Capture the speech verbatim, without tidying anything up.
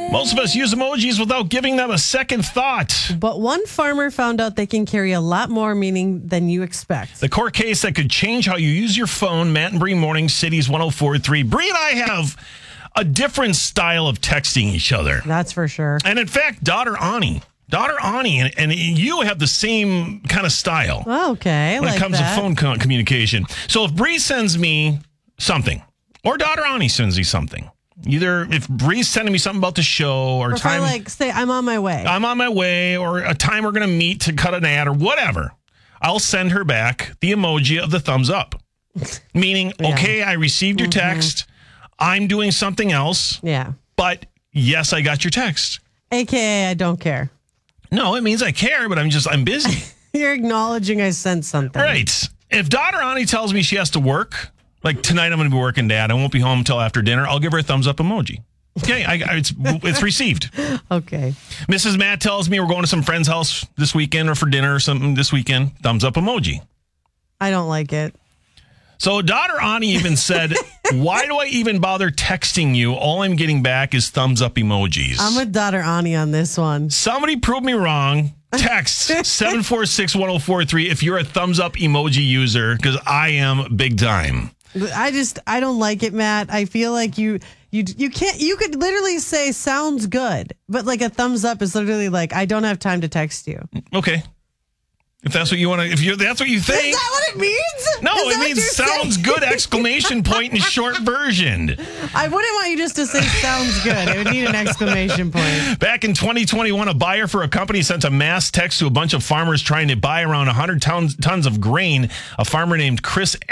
Most of us use emojis without giving them a second thought. But one farmer found out they can carry a lot more meaning than you expect. The court case that could change how you use your phone. Matt and Bree Morning, Cities one oh four point three. Bree and I have a different style of texting each other. That's for sure. And in fact, daughter Ani, daughter Ani, and, and you have the same kind of style. Oh, okay. When like it comes that. to phone co- communication. So if Bree sends me something, or daughter Ani sends me something, either if Bree's sending me something about the show or, or if time, I like say I'm on my way. I'm on my way, or a time we're going to meet to cut an ad or whatever, I'll send her back the emoji of the thumbs up. Meaning, Yeah. okay, I received your Mm-hmm. text. I'm doing something else. Yeah. But yes, I got your text. A K A I don't care. No, it means I care, but I'm just, I'm busy. You're acknowledging I sent something. Right. If daughter Ani tells me she has to work, like tonight I'm going to be working, Dad, I won't be home until after dinner, I'll give her a thumbs up emoji. Okay, I, I, it's it's received. Okay. Missus Matt tells me we're going to some friend's house this weekend or for dinner or something this weekend. Thumbs up emoji. I don't like it. So daughter Ani even said, why do I even bother texting you? All I'm getting back is thumbs up emojis. I'm with daughter Ani on this one. Somebody prove me wrong. Text seven four six, one oh four three if you're a thumbs up emoji user, because I am big time. I just I don't like it, Matt. I feel like you you you can't you could literally say sounds good, but like a thumbs up is literally like I don't have time to text you. Okay. If that's what you want to, if you're, that's what you think. Is that what it means? No, Is that it what means you're sounds saying? good exclamation point in short version. I wouldn't want you just to say sounds good. It would need an exclamation point. Back in twenty twenty-one, a buyer for a company sent a mass text to a bunch of farmers trying to buy around one hundred tons, tons of grain. A farmer named Chris